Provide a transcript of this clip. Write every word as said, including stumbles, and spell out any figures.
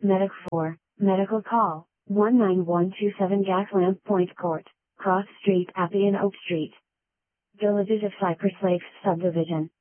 Medic four, medical call, one nine one two seven Jacklamp Point Court, Cross Street, Appian Oak Street. Villages of Cypress Lakes Subdivision.